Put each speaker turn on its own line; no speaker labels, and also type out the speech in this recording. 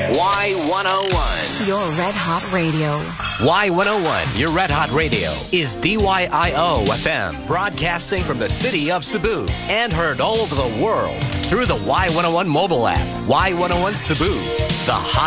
Y101.
Your Red Hot Radio.
Y101, your Red Hot Radio, is DYIO FM, broadcasting from the city of Cebu and heard all over the world through the Y101 mobile app. Y101 Cebu, the hot